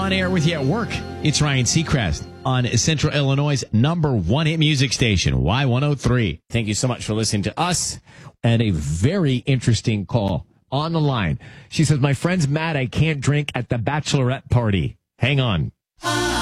on air with you at work. It's Ryan Seacrest on Central Illinois' #1 hit music station, Y103. Thank you so much for listening to us. And a very interesting call on the line. She says, my friend's mad I can't drink at the bachelorette party. Hang on.